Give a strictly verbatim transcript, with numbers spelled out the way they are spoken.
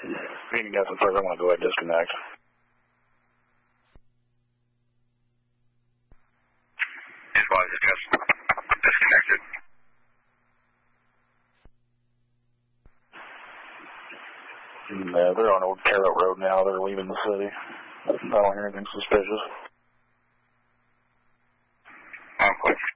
Meeting got some first, I'm going to go ahead and disconnect. Advise it, just disconnected. Yeah, they're on Old Carrot Road now. They're leaving the city. I don't hear anything suspicious. Oh, cool.